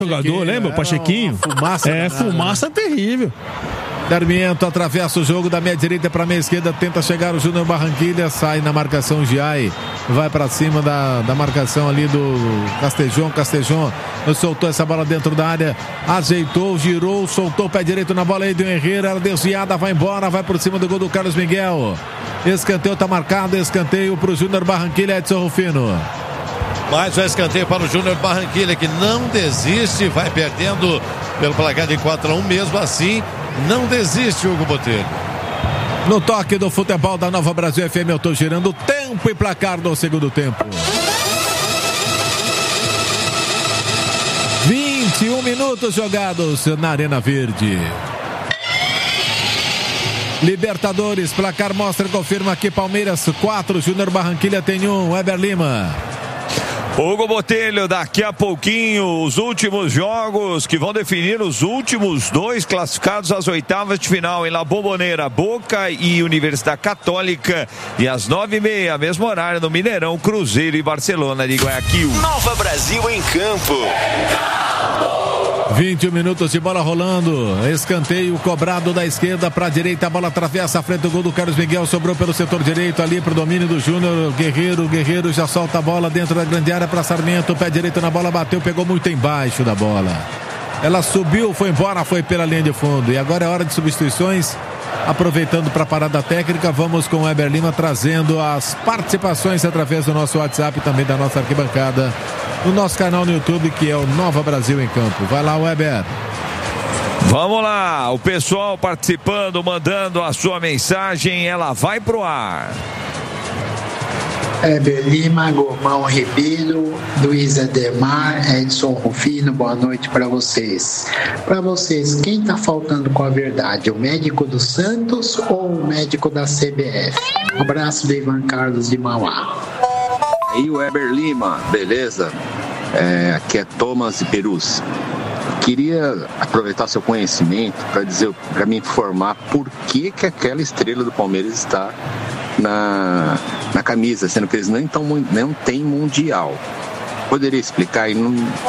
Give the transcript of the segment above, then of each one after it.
jogador, lembra? O Pachequinho. Fumaça terrível. Sarmiento atravessa o jogo da meia direita para a meia esquerda, tenta chegar o Júnior Barranquilla, sai na marcação Giai, vai para cima da marcação ali do Castejon soltou essa bola dentro da área, ajeitou, girou, soltou o pé direito na bola aí do Herrera, ela desviada, vai embora, vai por cima do gol do Carlos Miguel. Escanteio tá marcado, escanteio para o Júnior Barranquilla, Edson Rufino. Mais um escanteio para o Júnior Barranquilla, que não desiste, vai perdendo pelo placar de 4-1, mesmo assim não desiste, Hugo Botelho. No toque do futebol da Nova Brasil FM, eu tô girando tempo e placar do segundo tempo. 21 minutos jogados na Arena Verde. Libertadores, placar mostra, confirma aqui, Palmeiras 4, Júnior Barranquilla tem 1, Weber Lima. Hugo Botelho, daqui a pouquinho os últimos jogos que vão definir os últimos 2 classificados às oitavas de final em La Bombonera, Boca e Universidade Católica, e às 9h30, mesmo horário no Mineirão, Cruzeiro e Barcelona de Guayaquil. Nova Brasil em campo. 21 minutos de bola rolando, escanteio cobrado da esquerda para a direita, a bola atravessa a frente do gol do Carlos Miguel, sobrou pelo setor direito ali para o domínio do Júnior. Guerreiro já solta a bola dentro da grande área para Sarmiento, pé direito na bola, bateu, pegou muito embaixo da bola, ela subiu, foi embora, foi pela linha de fundo, e agora é hora de substituições. Aproveitando para a parada técnica, vamos com o Weber Lima trazendo as participações através do nosso WhatsApp e também da nossa arquibancada no nosso canal no YouTube, que é o Nova Brasil em Campo. Vai lá, Weber. Vamos lá, o pessoal participando, mandando a sua mensagem, ela vai pro ar. Weber Lima, Gomão Ribeiro, Luiz Ademar, Edson Rufino, boa noite para vocês. Para vocês, quem está faltando com a verdade, o médico do Santos ou o médico da CBF? Um abraço do Ivan Carlos de Mauá. E o Weber Lima, beleza? Aqui é Thomas de Perus. Queria aproveitar seu conhecimento para me informar por que aquela estrela do Palmeiras está na camisa, sendo que eles não têm mundial. Poderia explicar aí?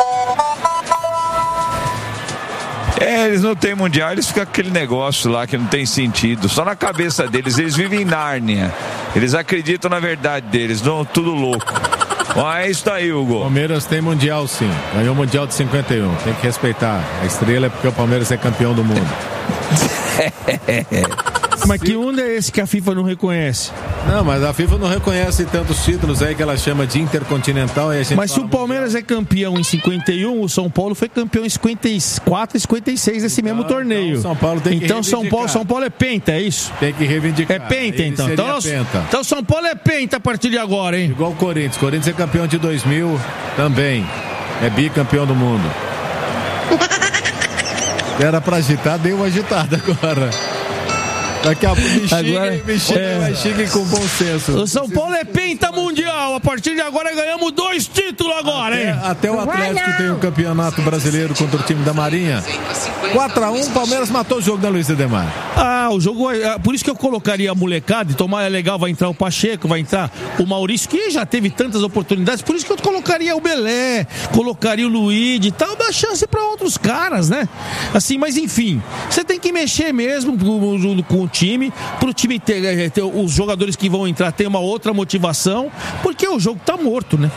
Eles não têm mundial, eles ficam com aquele negócio lá que não tem sentido. Só na cabeça deles, eles vivem em Nárnia. Eles acreditam na verdade deles, não, tudo louco. Mas é isso aí, Hugo. Palmeiras tem mundial, sim. Ganhou o mundial de 51. Tem que respeitar. A estrela é porque o Palmeiras é campeão do mundo. Mas que mundo é esse que a FIFA não reconhece? Não, mas a FIFA não reconhece tantos títulos aí que ela chama de intercontinental. Mas se o Palmeiras é campeão em 51, o São Paulo foi campeão em 54 e 56 desse mesmo torneio. São Paulo tem que reivindicar. São Paulo é penta, é isso? Tem que reivindicar. É penta, então. Penta. Então São Paulo é penta a partir de agora, hein? Igual o Corinthians. Corinthians é campeão de 2000 também. É bicampeão do mundo. Era pra agitar, deu uma agitada agora. Daqui a pouco me xingue com bom senso. O São Paulo é penta mundial. A partir de agora ganhamos 2 títulos agora, hein? Até o Atlético tem um campeonato brasileiro contra o time da Marinha. 4-1, Palmeiras matou o jogo da Luiz Ademar. O jogo, por isso que eu colocaria a molecada, e tomar é legal, vai entrar o Pacheco, vai entrar o Maurício, que já teve tantas oportunidades, por isso que eu colocaria o Belé, colocaria o Luigi e tal, dá chance para outros caras, né? Assim, mas enfim, você tem que mexer mesmo com o time, pro time ter os jogadores que vão entrar ter uma outra motivação, porque o jogo tá morto, né?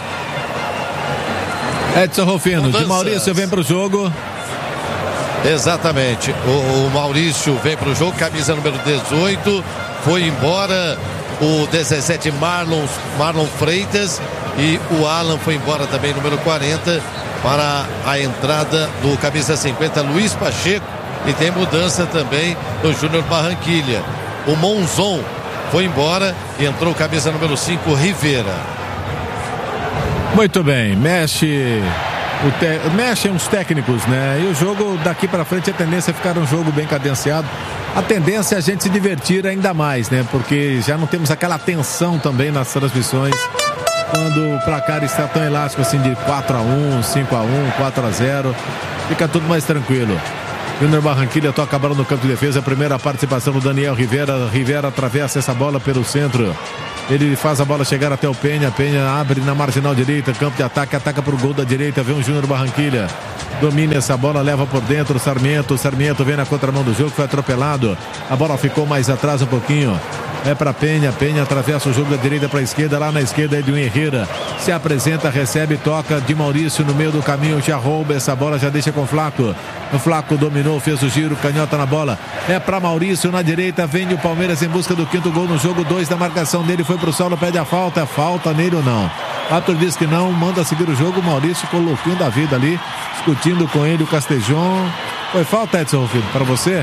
Edson Rufino, de Maurício vem pro jogo. Exatamente, o Maurício vem para o jogo, camisa número 18, foi embora o 17 Marlon Freitas, e o Alan foi embora também, número 40, para a entrada do camisa 50 Luiz Pacheco, e tem mudança também do Júnior Barranquilla. O Monzon foi embora e entrou camisa número 5 Rivera. Muito bem, mexem os técnicos, né? E o jogo daqui para frente, a tendência é ficar um jogo bem cadenciado. A tendência é a gente se divertir ainda mais, né? Porque já não temos aquela tensão também nas transmissões, quando o placar está tão elástico assim, de 4-1, 5-1, 4-0, fica tudo mais tranquilo. Júnior Barranquilla toca a bola no campo de defesa. Primeira participação do Daniel Rivera. Rivera atravessa essa bola pelo centro. Ele faz a bola chegar até o Penha. Penha abre na marginal direita. Campo de ataque. Ataca para o gol da direita. Vem o Júnior Barranquilla. Domina essa bola. Leva por dentro. Sarmiento vem na contramão do jogo. Foi atropelado. A bola ficou mais atrás um pouquinho. É para Penha. Penha atravessa o jogo da direita para a esquerda. Lá na esquerda é Edwin Herrera. Se apresenta, recebe, toca de Maurício no meio do caminho. Já rouba essa bola. Já deixa com o Flaco. O Flaco dominou, fez o giro, canhota na bola. É para Maurício na direita. Vem o Palmeiras em busca do 5º gol no jogo. 2 da marcação dele. Foi pro solo, pede a falta. Falta nele ou não? O árbitro diz que não, manda seguir o jogo. O Maurício colocando a vida ali, discutindo com ele o Castejon. Foi falta, Edson Rufino, para você?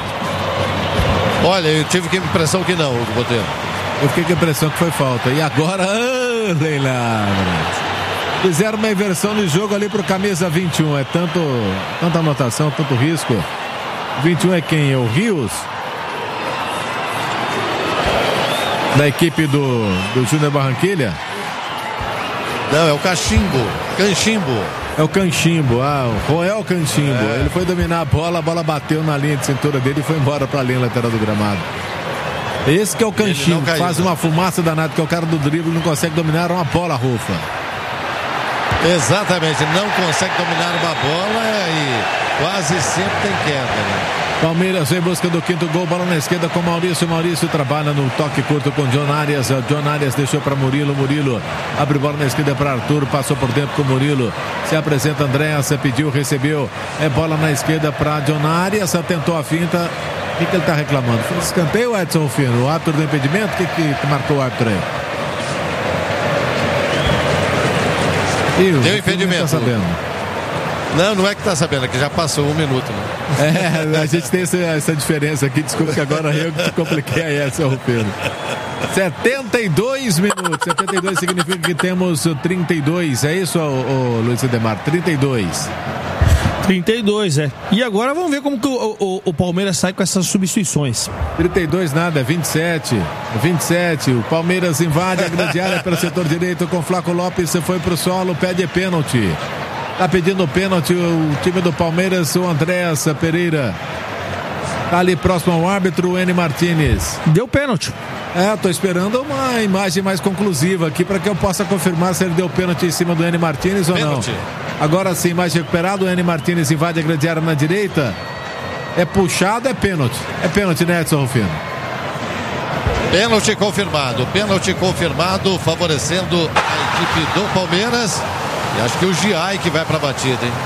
Olha, eu tive a impressão que não, Hugo Botelho. Eu fiquei com a impressão que foi falta. E agora, Leila, fizeram uma inversão de jogo ali pro camisa 21. É tanta anotação, tanto risco. 21 é quem? É o Rios? Da equipe do Júnior Barranquilla? Não, é o Canchimbo. É o Canchimbo, o Roel Canchimbo. Ele foi dominar a bola bateu na linha de cintura dele e foi embora pra linha lateral do gramado. Esse que é o Canchimbo, faz uma fumaça danada, que é o cara do drible, não consegue dominar uma bola, Rufa. Exatamente, não consegue dominar uma bola e quase sempre tem queda, né? Palmeiras em busca do 5º gol, bola na esquerda com Maurício. Maurício trabalha no toque curto com John Arias. John Arias deixou para Murilo. Murilo abre bola na esquerda para Arthur, passou por dentro com Murilo. Se apresenta Andréas, pediu, recebeu. É bola na esquerda para John Arias, tentou a finta. O que ele está reclamando? Foi escanteio, Edson Rufino? O árbitro do impedimento? O que marcou o árbitro aí? Deu impedimento. Tá sabendo? Não é que tá sabendo, é que já passou 1 minuto, né? A gente tem essa diferença aqui. Desculpa que agora eu que te compliquei aí, Edson Rufino. 72 minutos. 72 significa que temos 32. É isso, Luiz Ademar? 32. 32, é. E agora vamos ver como que o Palmeiras sai com essas substituições. 32 nada, é 27. 27. O Palmeiras invade a grande área pelo setor direito com Flaco Lopes. Foi pro solo, pede pênalti. Tá pedindo pênalti o time do Palmeiras, o Andréas Pereira. Tá ali próximo ao árbitro, o N. Martínez. Deu pênalti. Tô esperando uma imagem mais conclusiva aqui para que eu possa confirmar se ele deu pênalti em cima do N. Martínez ou não. Agora sim, imagem recuperada, o N. Martínez invade a grande área na direita. É puxado, é pênalti. É pênalti, né, Edson Rufino? Pênalti confirmado, favorecendo a equipe do Palmeiras. E acho que o Giai que vai pra batida, hein?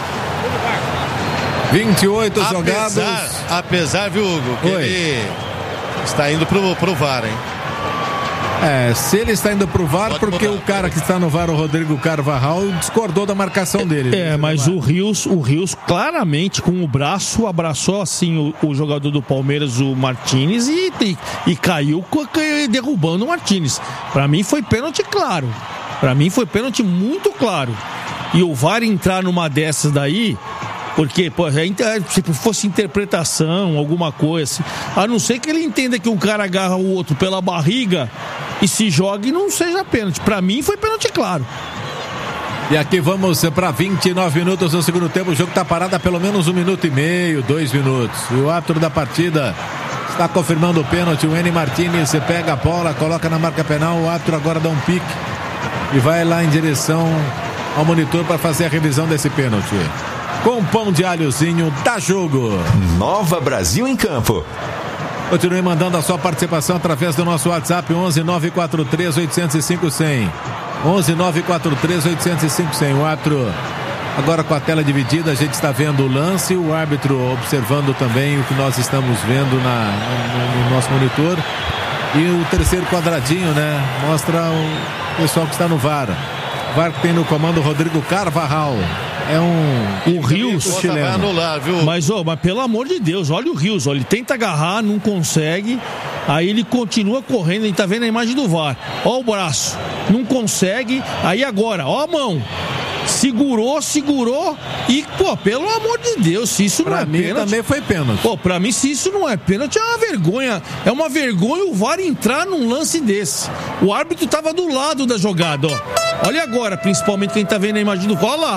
28 jogados. Apesar, viu, Hugo, que ele está indo pro VAR, hein? Se ele está indo pro VAR, porque o cara que está no VAR, o Rodrigo Carvajal, discordou da marcação dele. Mas o Rios claramente com o braço abraçou assim o jogador do Palmeiras, o Martínez, e caiu derrubando o Martínez. Pra mim foi pênalti claro. Pra mim foi pênalti muito claro. E o VAR entrar numa dessas daí, porque se fosse interpretação, alguma coisa assim, a não ser que ele entenda que um cara agarra o outro pela barriga e se joga e não seja pênalti. Pra mim foi pênalti claro. E aqui vamos para 29 minutos do segundo tempo. O jogo tá parado há pelo menos 1 minuto e meio, 2 minutos. E o árbitro da partida está confirmando o pênalti. O N. Martínez pega a bola, coloca na marca penal. O árbitro agora dá um pique e vai lá em direção ao monitor para fazer a revisão desse pênalti. Com pão de alhozinho, dá jogo. Nova Brasil em campo. Continue mandando a sua participação através do nosso WhatsApp 11 943 805 100. 11 943 805 100. O árbitro agora com a tela dividida, a gente está vendo o lance, o árbitro observando também o que nós estamos vendo no nosso monitor. E o terceiro quadradinho, né? Mostra o pessoal que está no VAR. O VAR que tem no comando o Rodrigo Carvajal. O Rios chileno. Anular, viu? Mas pelo amor de Deus, olha o Rios, ele tenta agarrar, não consegue. Aí ele continua correndo, a gente tá vendo a imagem do VAR. Ó o braço, não consegue. Aí agora, ó a mão. Segurou e, pelo amor de Deus, se isso não é pênalti... Pra mim também foi pênalti. Pra mim, se isso não é pênalti, é uma vergonha. É uma vergonha o VAR entrar num lance desse. O árbitro tava do lado da jogada, ó. Olha agora, principalmente quem tá vendo a imagem do VAR, olha lá.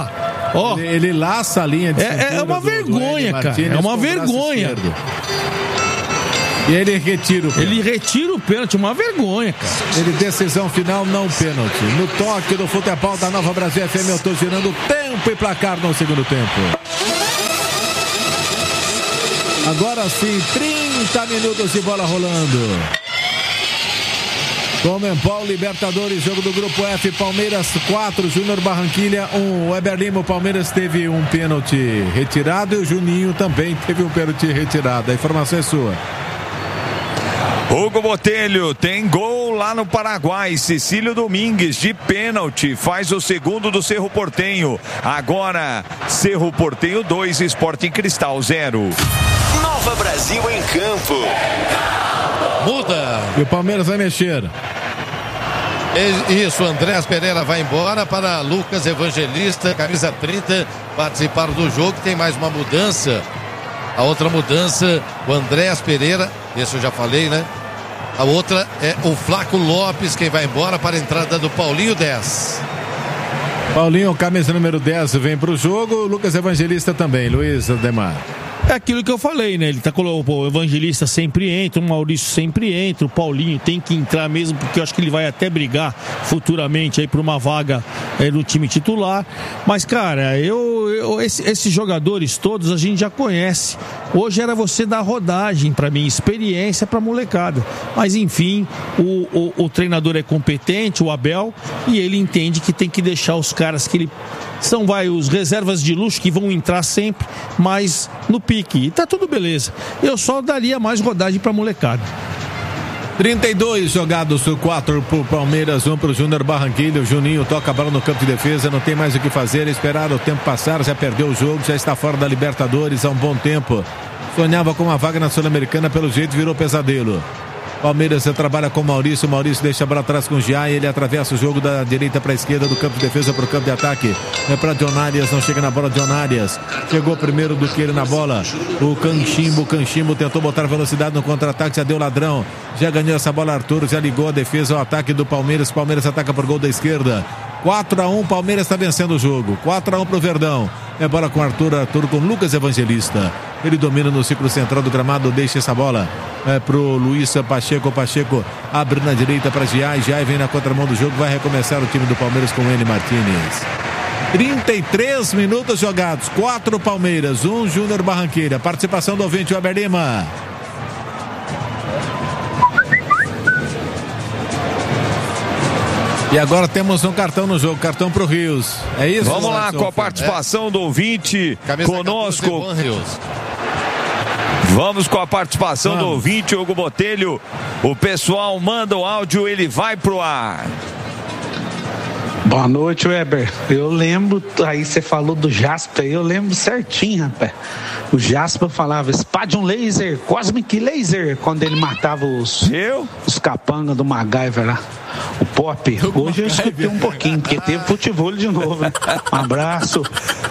Ó, ele laça a linha de é uma vergonha, cara. É uma vergonha. E ele retira o pênalti. Ele retira o pênalti, uma vergonha, cara. Ele, decisão final, não pênalti. No toque do futebol da Nova Brasil FM, eu estou girando tempo e placar no segundo tempo. Agora sim, 30 minutos de bola rolando. Comembol Libertadores, jogo do Grupo F, Palmeiras 4, Júnior Barranquilla 1. O Weber Lima, o Palmeiras teve um pênalti retirado e o Juninho também teve um pênalti retirado. A informação é sua. Hugo Botelho tem gol lá no Paraguai. Cecílio Domingues de pênalti faz o segundo do Cerro Porteño. Agora Cerro Porteño 2, Sporting Cristal 0. Nova Brasil em campo. Muda. E o Palmeiras vai mexer. Isso, Andrés Pereira vai embora para Lucas Evangelista, camisa 30, participaram do jogo. Tem mais uma mudança. A outra mudança, o Andrés Pereira, esse eu já falei, né? A outra é o Flaco Lopes, quem vai embora para a entrada do Paulinho 10. Paulinho, camisa número 10, vem para o jogo. O Lucas Evangelista também, Luiz Ademar. É aquilo que eu falei, né? Ele o Evangelista sempre entra, o Maurício sempre entra, o Paulinho tem que entrar mesmo, porque eu acho que ele vai até brigar futuramente aí por uma vaga no time titular. Mas, cara, esses jogadores todos a gente já conhece. Hoje era você dar rodagem pra mim, experiência pra molecada. Mas, enfim, o treinador é competente, o Abel, e ele entende que tem que deixar os caras que ele... São os reservas de luxo que vão entrar sempre, mas no pique. E tá tudo beleza. Eu só daria mais rodagem pra molecada. 32 jogados, 4 pro Palmeiras, 1 pro Júnior Barranquilla. O Juninho toca a bola no campo de defesa, não tem mais o que fazer, esperar o tempo passar, já perdeu o jogo, já está fora da Libertadores há um bom tempo. Sonhava com uma vaga na Sul-Americana, pelo jeito virou pesadelo. Palmeiras trabalha com o Maurício deixa a bola atrás com o Giai, ele atravessa o jogo da direita para a esquerda, do campo de defesa para o campo de ataque, é para John Arias, não chega na bola. John Arias chegou primeiro do que ele na bola. O Canchimbo tentou botar velocidade no contra-ataque, já deu ladrão, já ganhou essa bola. Arthur já ligou a defesa ao ataque do Palmeiras. Palmeiras ataca por gol da esquerda. 4-1, Palmeiras está vencendo o jogo. 4-1 pro Verdão. É bola com Arthur com Lucas Evangelista. Ele domina no círculo central do gramado, deixa essa bola pro Luiz Pacheco. Pacheco abre na direita para Giai. Giai vem na contramão do jogo, vai recomeçar o time do Palmeiras com N. Martínez. 33 minutos jogados, 4 Palmeiras, 1 Júnior Barranquilla. Participação do ouvinte Weber Lima. E agora temos um cartão no jogo, cartão pro Rios. É isso? Vamos lá com a participação do ouvinte conosco. Vamos com a participação do ouvinte, Hugo Botelho. O pessoal manda o áudio, ele vai pro ar. Boa noite, Weber. Eu lembro, aí você falou do Jasper, eu lembro certinho, rapaz. O Jasper falava Spadium Laser, Cosmic Laser, quando ele matava os capangas do MacGyver lá. O Pop. Hoje eu escutei um pouquinho, porque teve futebol de novo, né? Um abraço.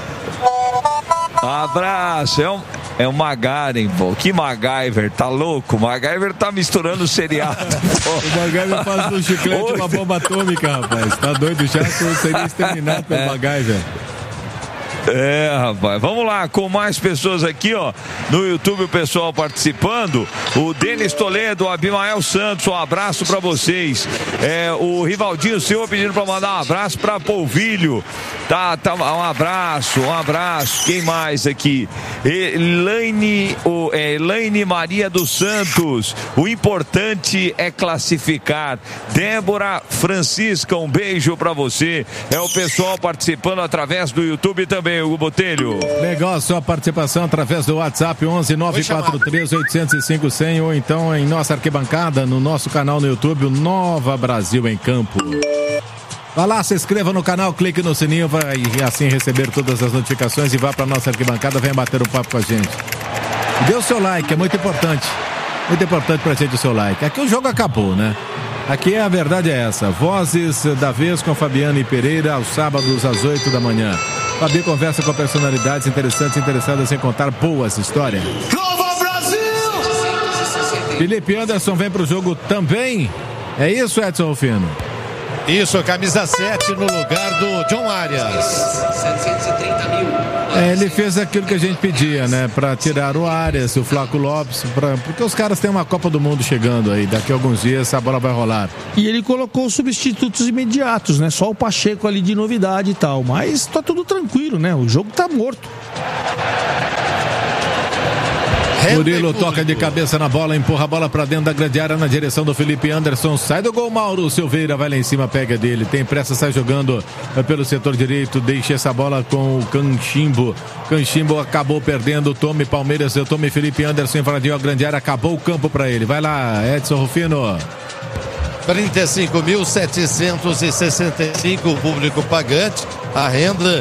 Abraço, é o MacGyver, pô. Que MacGyver, tá louco? O MacGyver tá misturando o seriado. O MacGyver faz um chiclete uma bomba atômica, rapaz. Tá doido já? Seria exterminado pelo MacGyver. Rapaz, vamos lá, com mais pessoas aqui, ó, no YouTube, o pessoal participando. O Denis Toledo, o Abimael Santos, um abraço pra vocês. O Rivaldinho Silva pedindo pra mandar um abraço pra Polvilho. Tá, um abraço. Quem mais aqui? Elaine Maria dos Santos. O importante é classificar. Débora Francisca, um beijo pra você. É o pessoal participando através do YouTube também, Hugo Botelho. Legal a sua participação através do WhatsApp 11-943-805-100 ou então em nossa arquibancada, no nosso canal no YouTube, o Nova Brasil em Campo. Vá lá, se inscreva no canal, clique no sininho, vai assim receber todas as notificações e vá para nossa arquibancada, venha bater um papo com a gente. Dê o seu like, é muito importante pra gente o seu like. Aqui o jogo acabou, né? Aqui a verdade é essa, Vozes da Vez com Fabiana e Pereira, aos sábados às 8 da manhã. Fabi conversa com personalidades interessantes, interessadas em contar boas histórias. Nova Brasil! Felipe Anderson vem pro jogo também. É isso, Edson Rufino? Isso, camisa 7 no lugar do John Arias. 730 mil. Ele fez aquilo que a gente pedia, né? Pra tirar o Arias, o Flaco Lopes, porque os caras têm uma Copa do Mundo chegando aí. Daqui a alguns dias a bola vai rolar. E ele colocou substitutos imediatos, né? Só o Pacheco ali de novidade e tal. Mas tá tudo tranquilo, né? O jogo tá morto. Murilo toca de cabeça na bola, empurra a bola pra dentro da grande área na direção do Felipe Anderson. Sai do gol, Mauro Silveira, vai lá em cima, pega dele. Tem pressa, sai jogando pelo setor direito. Deixa essa bola com o Canchimbo. Canchimbo acabou perdendo. Tome Palmeiras, tome Felipe Anderson, invadiu a grande área, acabou o campo pra ele. Vai lá, Edson Rufino. 35.765 o público pagante. A renda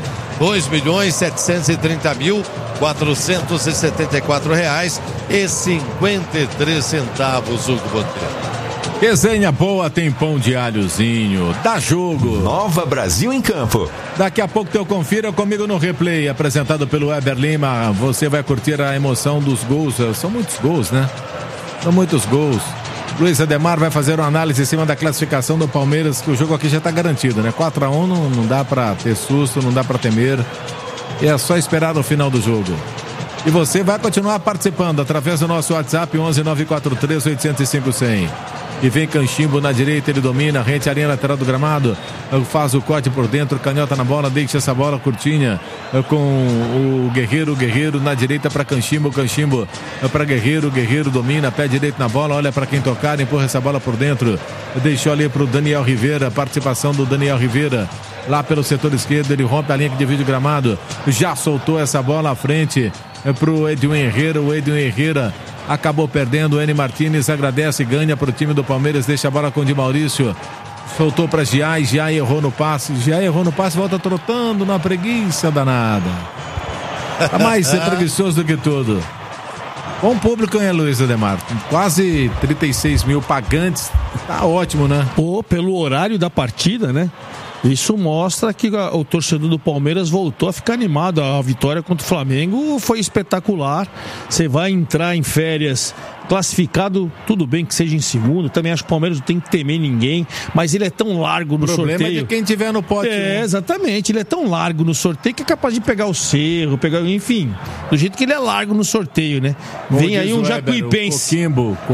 R$2.774,53, Hugo Botelho. Resenha boa, tem pão de alhozinho. Dá jogo. Nova Brasil em campo. Daqui a pouco eu confira comigo no replay, apresentado pelo Weber Lima. Você vai curtir a emoção dos gols. São muitos gols, né? São muitos gols. Luiz Ademar vai fazer uma análise em cima da classificação do Palmeiras, que o jogo aqui já está garantido, né? 4-1, não dá para ter susto, não dá para temer. E é só esperar o final do jogo. E você vai continuar participando através do nosso WhatsApp 11-943-805-100. E vem Canchimbo na direita, ele domina, rente a linha lateral do gramado, faz o corte por dentro, canhota na bola, deixa essa bola curtinha com o Guerreiro na direita para Canchimbo para Guerreiro domina, pé direito na bola, olha para quem tocar, empurra essa bola por dentro, deixou ali para o Daniel Rivera, participação do Daniel Rivera, lá pelo setor esquerdo, ele rompe a linha que divide o gramado, já soltou essa bola à frente para o Edwin Herrera, acabou perdendo. O Eni Martínez agradece e ganha para o time do Palmeiras. Deixa a bola com o Di Maurício. Soltou para Giai errou no passe. Volta trotando na preguiça danada. Tá mais preguiçoso do que tudo. Bom público, hein, Luiz Ademar? Quase 36 mil pagantes. Tá ótimo, né? Pô, pelo horário da partida, né? Isso mostra que o torcedor do Palmeiras voltou a ficar animado. A vitória contra o Flamengo foi espetacular. Você vai entrar em férias classificado, tudo bem que seja em segundo. Também acho que o Palmeiras não tem que temer ninguém, mas ele é tão largo no sorteio. O problema é de quem tiver no pote. Exatamente. Ele é tão largo no sorteio que é capaz de pegar o Cerro, enfim, do jeito que ele é largo no sorteio, né? Vem aí um Jacuipense.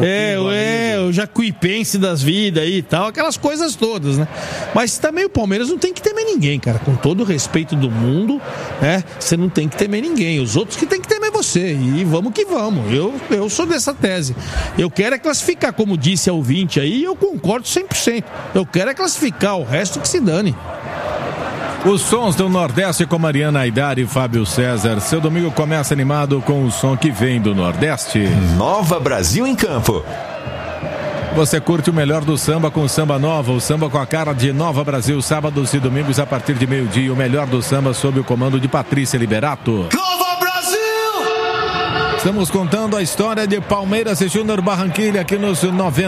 O Jacuipense das vidas aí e tal, aquelas coisas todas, né? Mas também o Palmeiras não tem que temer ninguém, cara. Com todo o respeito do mundo, né? Você não tem que temer ninguém. Os outros que tem que temer você. E vamos que vamos. Eu sou dessa tese. Eu quero é classificar, como disse a ouvinte aí, e eu concordo 100%. Eu quero é classificar, o resto que se dane. Os sons do Nordeste com Mariana Aidar e Fábio César. Seu domingo começa animado com o som que vem do Nordeste. Nova Brasil em campo. Você curte o melhor do samba com Samba Nova, o samba com a cara de Nova Brasil, sábados e domingos a partir de meio-dia. O melhor do samba sob o comando de Patrícia Liberato. Nova Brasil! Estamos contando a história de Palmeiras e Júnior Barranquilla aqui nos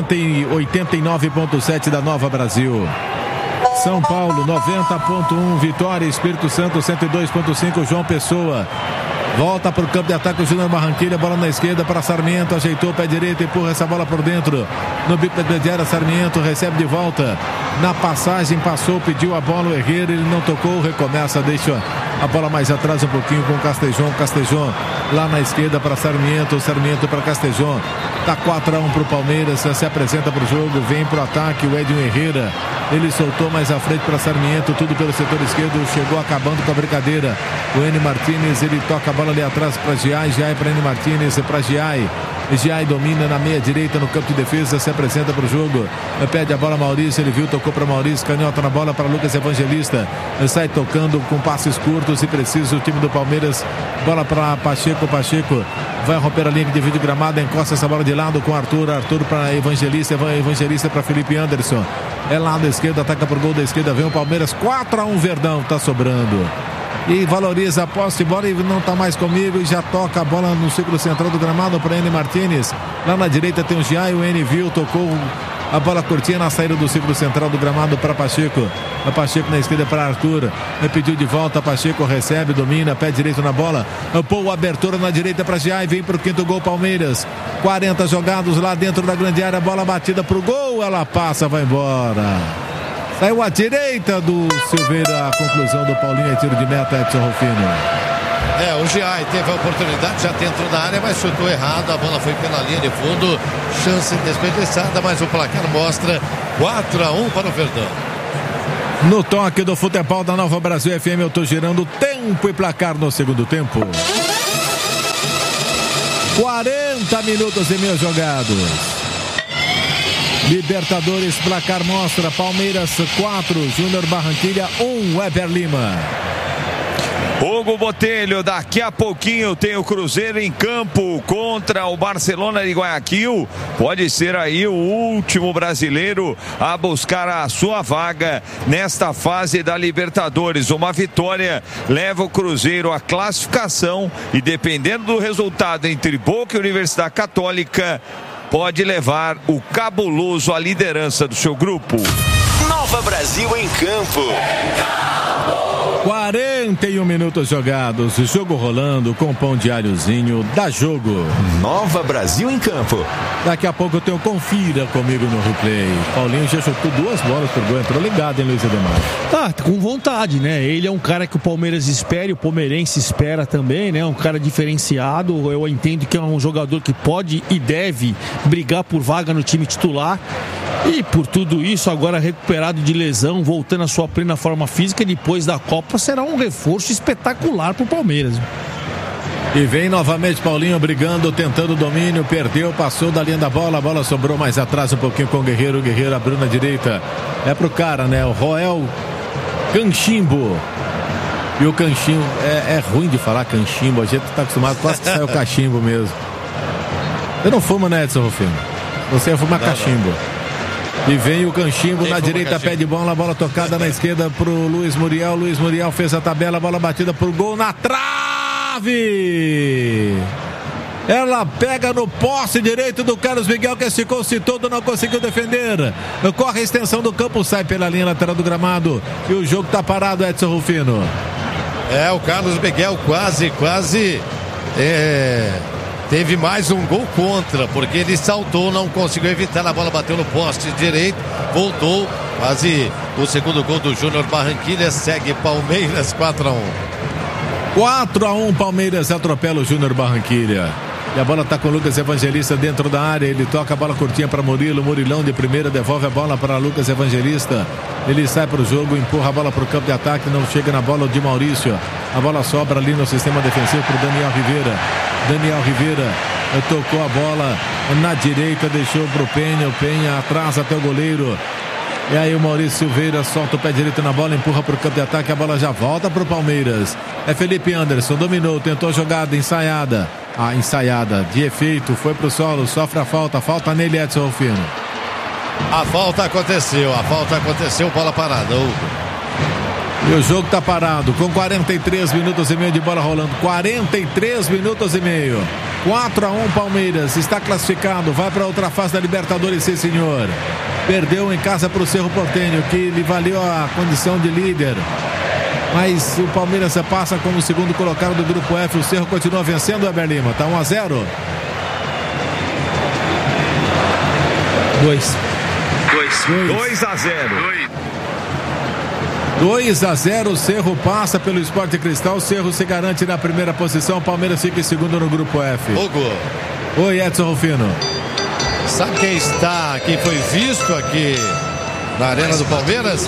89.7 da Nova Brasil. São Paulo 90.1, Vitória, Espírito Santo 102.5, João Pessoa. Volta para o campo de ataque o Júnior Barranquilla, bola na esquerda para Sarmiento, ajeitou o pé direito, empurra essa bola por dentro, no bico da grande área, Sarmiento recebe de volta, na passagem passou, pediu a bola, o Herrera, ele não tocou, recomeça, deixa a bola mais atrás um pouquinho com o Castejon lá na esquerda para Sarmiento para Castejon, tá 4-1 para o Palmeiras, se apresenta para o jogo, vem para o ataque, o Edwin Herrera, ele soltou mais à frente para Sarmiento, tudo pelo setor esquerdo, chegou acabando com a brincadeira, o Eni Martínez, ele toca a bola ali atrás para Giai para Eni Martínez, para Giai domina na meia direita no campo de defesa, se apresenta para o jogo, pede a bola Maurício, ele viu, tocou para Maurício, canhota na bola para Lucas Evangelista, sai tocando com passes curtos, se precisa o time do Palmeiras, bola para Pacheco vai romper a linha que divide o gramado, encosta essa bola de lado com Arthur para Evangelista para Felipe Anderson, é lado esquerdo, ataca por gol da esquerda, vem o Palmeiras, 4-1 Verdão, tá sobrando. E valoriza a posse de bola e não está mais comigo e já toca a bola no círculo central do gramado para Eni Martínez. Lá na direita tem o Giai, o Eni viu, tocou a bola curtinha na saída do círculo central do gramado para Pacheco. A Pacheco na esquerda para Arthur. Pediu de volta, Pacheco recebe, domina, pé direito na bola. Pô, abertura na direita para Giai, vem para o quinto gol Palmeiras. 40 jogados lá dentro da grande área, bola batida para o gol, ela passa, vai embora. Saiu à direita do Silveira. A conclusão do Paulinho é tiro de meta, Edson Rufino. O Giai teve a oportunidade, já dentro da área, mas chutou errado. A bola foi pela linha de fundo. Chance desperdiçada, mas o placar mostra 4-1 para o Verdão. No toque do futebol da Nova Brasil FM, eu tô girando tempo e placar no segundo tempo. 40 minutos e meio jogados. Libertadores, placar mostra Palmeiras 4, Júnior Barranquilla 1, Weber Lima. Hugo Botelho, daqui a pouquinho tem o Cruzeiro em campo contra o Barcelona de Guayaquil. Pode ser aí o último brasileiro a buscar a sua vaga nesta fase da Libertadores. Uma vitória leva o Cruzeiro à classificação e, dependendo do resultado entre Boca e Universidade Católica, pode levar o cabuloso à liderança do seu grupo. Nova Brasil em campo. 41 minutos jogados, jogo rolando com pão de alhozinho, dá jogo. Nova Brasil em campo. Daqui a pouco eu tenho Confira comigo no replay. Paulinho já chutou 2 bolas por gol, entrou ligado, hein, Luiz Ademar? Com vontade, né? Ele é um cara que o Palmeiras espera e o palmeirense espera também, né? Um cara diferenciado. Eu entendo que é um jogador que pode e deve brigar por vaga no time titular. E por tudo isso, agora recuperado de lesão, voltando à sua plena forma física depois da Copa, será um reforço espetacular para o Palmeiras. E vem novamente Paulinho brigando, tentando o domínio, perdeu, passou da linha da bola, a bola sobrou mais atrás um pouquinho com o Guerreiro abriu na direita. É pro cara, né? O Roel Canchimbo. E o Canchimbo, é ruim de falar Canchimbo, a gente tá acostumado, quase que sai o cachimbo mesmo. Eu não fumo, né, Edson Rufino? Você ia fumar cachimbo. E vem o Canchimbo na direita, pé de bola, bola tocada na esquerda pro Luiz Muriel. Luiz Muriel fez a tabela, bola batida pro gol na trave. Ela pega no poste direito do Carlos Miguel, que esticou-se todo, não conseguiu defender. Corre a extensão do campo, sai pela linha lateral do gramado. E o jogo tá parado, Edson Rufino. O Carlos Miguel quase teve mais um gol contra, porque ele saltou, não conseguiu evitar, a bola bateu no poste direito, voltou, quase o segundo gol do Júnior Barranquilla. Segue Palmeiras 4-1. 4-1, Palmeiras atropela o Júnior Barranquilla. E a bola está com o Lucas Evangelista dentro da área. Ele toca a bola curtinha para Murilo. Murilão de primeira, devolve a bola para Lucas Evangelista. Ele sai para o jogo, empurra a bola para o campo de ataque. Não chega na bola de Maurício. A bola sobra ali no sistema defensivo para o Daniel Rivera. Daniel Rivera tocou a bola na direita, deixou para o Penha. O Penha atrás até o goleiro. E aí o Maurício Silveira solta o pé direito na bola, empurra para o campo de ataque. A bola já volta para o Palmeiras. É Felipe Anderson, dominou, tentou a jogada, ensaiada. A ensaiada de efeito, foi pro solo, sofre a falta nele, Edson Rufino. A falta aconteceu, bola parada, Hugo. E o jogo tá parado, com 43 minutos e meio de bola rolando, 43 minutos e meio. 4-1 Palmeiras, está classificado, vai para outra fase da Libertadores, sim senhor. Perdeu em casa pro Cerro Porteño, que lhe valeu a condição de líder. Mas o Palmeiras passa como segundo colocado do grupo F. O Cerro continua vencendo o Weber Lima. Tá 1-0. 2-0. O Cerro passa pelo Sport Cristal. O Cerro se garante na primeira posição. O Palmeiras fica em segundo no grupo F. Hugo. Oi, Edson Rufino. Sabe quem foi visto aqui na Arena do Palmeiras?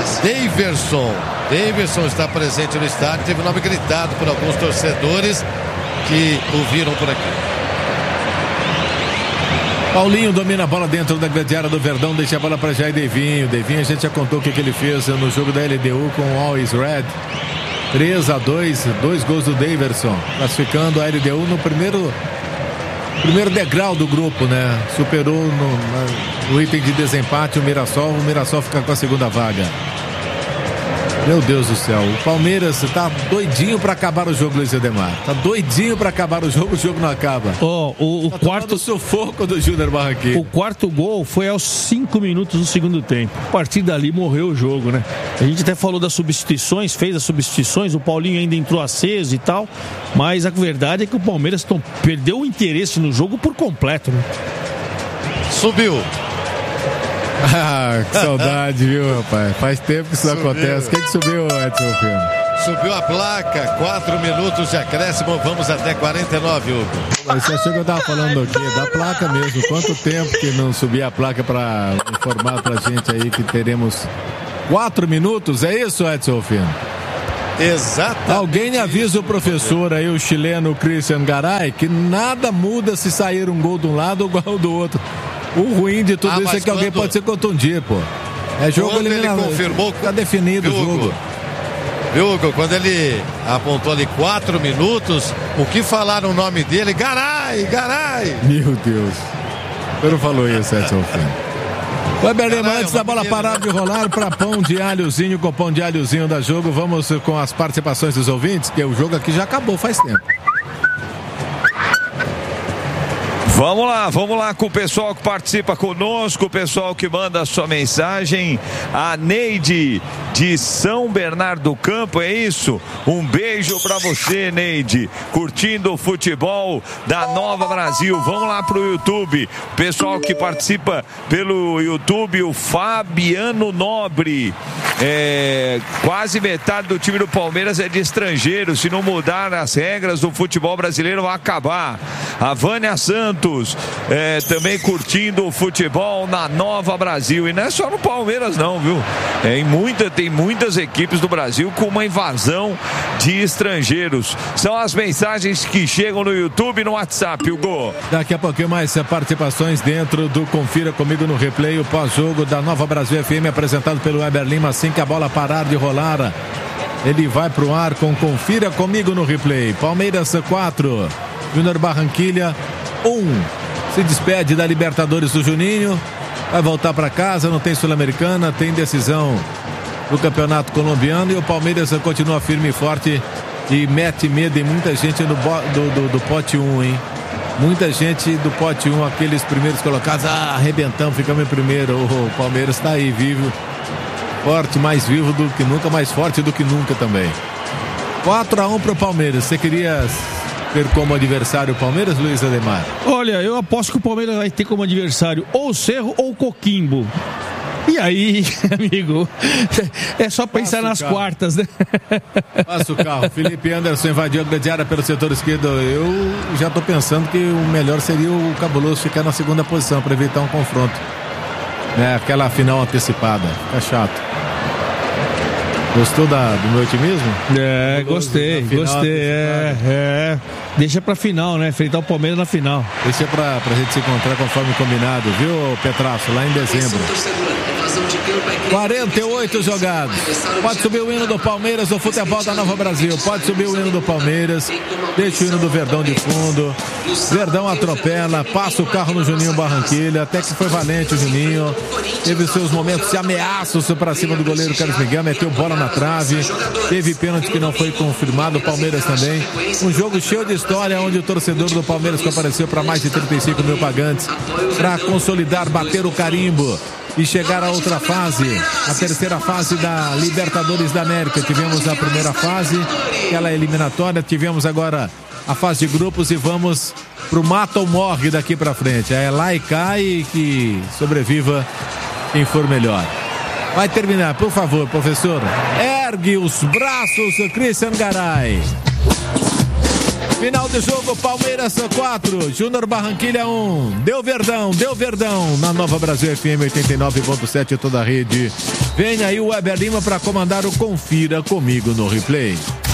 Daverson está presente no estádio, teve o nome gritado por alguns torcedores que o viram por aqui. Paulinho domina a bola dentro da grande área do Verdão, deixa a bola para Jair Devinho. Devinho, a gente já contou o que ele fez no jogo da LDU com o Always Red. 3-2, 2 gols do Daverson, classificando a LDU no primeiro degrau do grupo, né? Superou no item de desempate o Mirassol fica com a segunda vaga. Meu Deus do céu, o Palmeiras tá doidinho pra acabar o jogo, Luiz Ademar. Tá doidinho pra acabar o jogo não acaba. O quarto sufoco do Júnior Barranquilla. O quarto gol foi aos 5 minutos do segundo tempo. A partir dali morreu o jogo, né? A gente até falou das substituições, fez as substituições, o Paulinho ainda entrou aceso e tal, mas a verdade é que o Palmeiras perdeu o interesse no jogo por completo, né? Subiu. Ah, que saudade, viu, rapaz? Faz tempo que isso acontece. Quem que subiu, Edson Filho? Subiu a placa, 4 minutos de acréscimo, vamos até 49, Hugo. Você achou que eu tava falando aqui da placa mesmo? Quanto tempo que não subia a placa para informar pra gente aí que teremos 4 minutos? É isso, Edson Filho? Exatamente. Alguém avisa o professor aí, o chileno Christian Garay, que nada muda se sair um gol de um lado ou gol do outro. O ruim de tudo isso é que alguém pode se contundir, pô. É jogo eliminado. Ele confirmou, fica definido o jogo. Viu, Hugo? Quando ele apontou ali 4 minutos, o que falaram o nome dele? Garay, Garay! Meu Deus. Você não falou isso, Edson Filho. O Weber Lima, antes da bola parar de rolar, para pão de alhozinho, com pão de alhozinho da jogo, vamos com as participações dos ouvintes, que o jogo aqui já acabou faz tempo. Vamos lá com o pessoal que participa conosco, o pessoal que manda a sua mensagem. A Neide de São Bernardo do Campo, é isso? Um beijo pra você, Neide, curtindo o futebol da Nova Brasil. Vamos lá pro YouTube, o pessoal que participa pelo YouTube, o Fabiano Nobre. Quase metade do time do Palmeiras é de estrangeiros. Se não mudar as regras do futebol brasileiro, vai acabar. A Vânia Santos também curtindo o futebol na Nova Brasil. E não é só no Palmeiras não, viu? Tem muitas equipes do Brasil com uma invasão de estrangeiros. São as mensagens que chegam no YouTube e no WhatsApp, Hugo. Daqui a pouquinho mais participações dentro do Confira Comigo no Replay, o pós-jogo da Nova Brasil FM, apresentado pelo Weber Lima. Assim que a bola parar de rolar, ele vai pro ar com Confira Comigo no Replay. Palmeiras 4, Júnior Barranquilha 1. Se despede da Libertadores do Juninho, vai voltar para casa, não tem Sul-Americana, tem decisão do Campeonato Colombiano, e o Palmeiras continua firme e forte e mete medo em muita gente do pote 1, hein? Muita gente do pote 1, aqueles primeiros colocados, arrebentamos, ficamos em primeiro. O Palmeiras está aí, vivo, forte, mais vivo do que nunca, mais forte do que nunca também. 4-1 pro Palmeiras. Você queria ter como adversário o Palmeiras, Luiz Ademar? Olha, eu aposto que o Palmeiras vai ter como adversário ou o Cerro ou o Coquimbo. E aí, amigo, é só pensar nas quartas, né? Passa o carro. Felipe Anderson invadiu a grande área pelo setor esquerdo. Eu já tô pensando que o melhor seria o Cabuloso ficar na segunda posição para evitar um confronto, né? Aquela final antecipada. Fica chato. Gostou do meu otimismo? Gostei. Deixa pra final, né? Enfrentar o Palmeiras na final. Deixa pra gente se encontrar conforme combinado, viu, Petraço? Lá em dezembro. 48 jogados. Pode subir o hino do Palmeiras, do futebol da Nova Brasil. Pode subir o hino do Palmeiras. Deixa o hino do Verdão de fundo. Verdão atropela, passa o carro no Juninho Barranquilha. Até que foi valente o Juninho. Teve seus momentos de ameaças pra cima do goleiro Carlos Miguel. Meteu bola na trave. Teve pênalti que não foi confirmado. O Palmeiras também. Um jogo cheio de história, onde o torcedor do Palmeiras compareceu para mais de 35 mil pagantes para consolidar, bater o carimbo e chegar a outra fase, a terceira fase da Libertadores da América. Tivemos a primeira fase, aquela eliminatória, tivemos agora a fase de grupos e vamos pro mata ou morre daqui para frente. É lá e cá, e que sobreviva quem for melhor. Vai terminar, por favor, professor. Ergue os braços, Christian Garay. Final do jogo, Palmeiras 4, Júnior Barranquilha 1. Deu Verdão na Nova Brasil FM 89.7, toda a rede. Vem aí o Weber Lima para comandar o Confira Comigo no Replay.